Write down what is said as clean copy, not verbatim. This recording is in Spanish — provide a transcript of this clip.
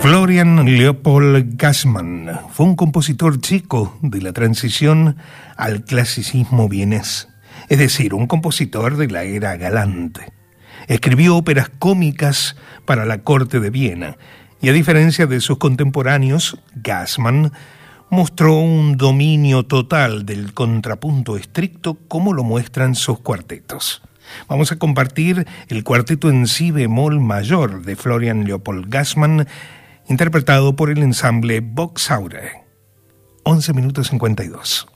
Florian Leopold Gassmann fue un compositor checo de la transición al clasicismo vienés, es decir, un compositor de la era galante. Escribió óperas cómicas para la corte de Viena y, a diferencia de sus contemporáneos, Gassmann mostró un dominio total del contrapunto estricto como lo muestran sus cuartetos. Vamos a compartir el cuarteto en si bemol mayor de Florian Leopold Gassmann, interpretado por el ensamble Vox Aure. 11 minutos 52.